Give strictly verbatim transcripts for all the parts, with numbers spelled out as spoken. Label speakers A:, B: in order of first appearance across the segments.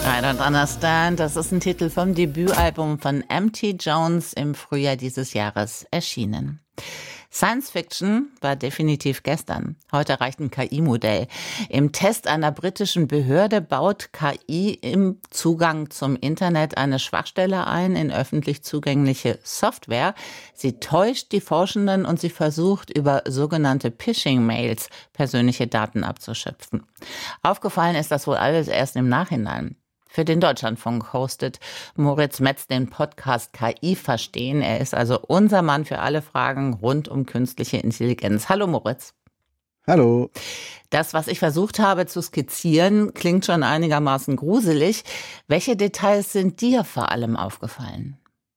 A: I don't understand. Das ist ein Titel vom Debütalbum von M T Jones im Frühjahr dieses Jahres erschienen. Science Fiction war definitiv gestern. Heute reicht ein K I-Modell. Im Test einer britischen Behörde baut K I im Zugang zum Internet eine Schwachstelle ein in öffentlich zugängliche Software. Sie täuscht die Forschenden und sie versucht, über sogenannte Phishing-Mails persönliche Daten abzuschöpfen. Aufgefallen ist das wohl alles erst im Nachhinein. Für den Deutschlandfunk hostet Moritz Metz den Podcast K I verstehen. Er ist also unser Mann für alle Fragen rund um künstliche Intelligenz. Hallo Moritz.
B: Hallo.
A: Das, was ich versucht habe zu skizzieren, klingt schon einigermaßen gruselig. Welche Details sind dir vor allem aufgefallen?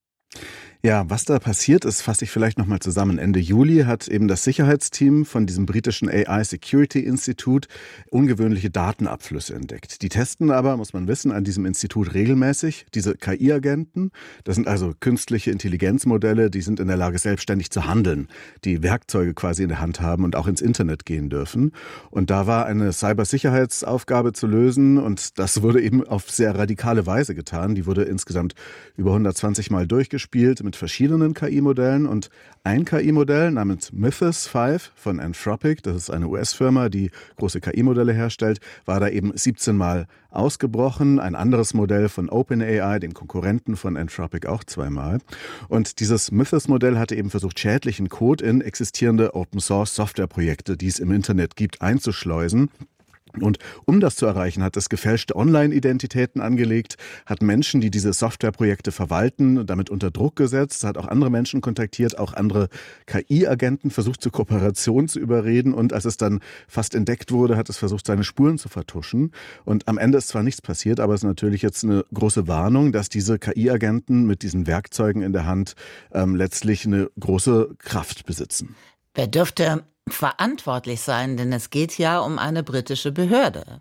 B: Ja, was da passiert ist, fasse ich vielleicht nochmal zusammen. Ende Juli hat eben das Sicherheitsteam von diesem britischen A I Security Institute ungewöhnliche Datenabflüsse entdeckt. Die testen aber, muss man wissen, an diesem Institut regelmäßig diese K I-Agenten. Das sind also künstliche Intelligenzmodelle, die sind in der Lage, selbstständig zu handeln, die Werkzeuge quasi in der Hand haben und auch ins Internet gehen dürfen. Und da war eine Cybersicherheitsaufgabe zu lösen und das wurde eben auf sehr radikale Weise getan. Die wurde insgesamt über hundertzwanzig Mal durchgespielt mit verschiedenen K I-Modellen und ein K I-Modell namens Mythos fünf von Anthropic, das ist eine U S-Firma, die große K I-Modelle herstellt, war da eben siebzehn Mal ausgebrochen. Ein anderes Modell von OpenAI, dem Konkurrenten von Anthropic, auch zweimal. Und dieses Mythos-Modell hatte eben versucht, schädlichen Code in existierende Open-Source-Software-Projekte, die es im Internet gibt, einzuschleusen. Und um das zu erreichen, hat es gefälschte Online-Identitäten angelegt, hat Menschen, die diese Softwareprojekte verwalten, damit unter Druck gesetzt, hat auch andere Menschen kontaktiert, auch andere K I-Agenten versucht, zur Kooperation zu überreden. Und als es dann fast entdeckt wurde, hat es versucht, seine Spuren zu vertuschen. Und am Ende ist zwar nichts passiert, aber es ist natürlich jetzt eine große Warnung, dass diese K I-Agenten mit diesen Werkzeugen in der Hand ähm, letztlich eine große Kraft besitzen.
A: Wer dürfte verantwortlich sein, denn es geht ja um eine britische Behörde.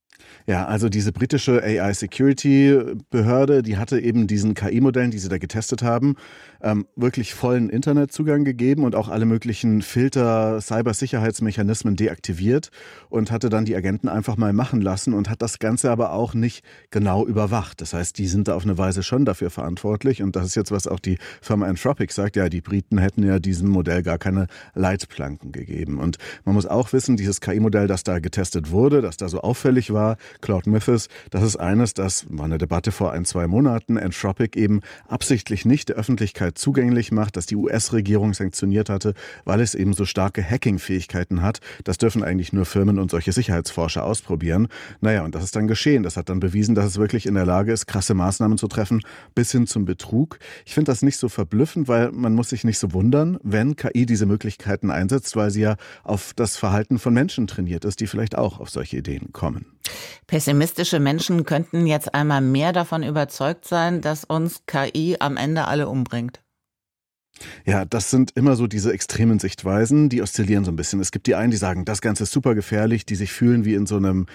B: Ja, also diese britische A I-Security-Behörde, die hatte eben diesen K I-Modellen, die sie da getestet haben, ähm, wirklich vollen Internetzugang gegeben und auch alle möglichen Filter, Cybersicherheitsmechanismen deaktiviert und hatte dann die Agenten einfach mal machen lassen und hat das Ganze aber auch nicht genau überwacht. Das heißt, die sind da auf eine Weise schon dafür verantwortlich und das ist jetzt, was auch die Firma Anthropic sagt, ja, die Briten hätten ja diesem Modell gar keine Leitplanken gegeben. Und man muss auch wissen, dieses K I-Modell, das da getestet wurde, das da so auffällig war, Claude Mythos, das ist eines, das war eine Debatte vor ein, zwei Monaten, Anthropic eben absichtlich nicht der Öffentlichkeit zugänglich macht, dass die U S-Regierung sanktioniert hatte, weil es eben so starke Hacking-Fähigkeiten hat. Das dürfen eigentlich nur Firmen und solche Sicherheitsforscher ausprobieren. Naja, und das ist dann geschehen. Das hat dann bewiesen, dass es wirklich in der Lage ist, krasse Maßnahmen zu treffen, bis hin zum Betrug. Ich finde das nicht so verblüffend, weil man muss sich nicht so wundern, wenn K I diese Möglichkeiten einsetzt, weil sie ja auf das Verhalten von Menschen trainiert ist, die vielleicht auch auf solche Ideen kommen.
A: Pessimistische Menschen könnten jetzt einmal mehr davon überzeugt sein, dass uns K I am Ende alle umbringt.
B: Ja, das sind immer so diese extremen Sichtweisen, die oszillieren so ein bisschen. Es gibt die einen, die sagen, das Ganze ist super gefährlich, die sich fühlen wie in so einem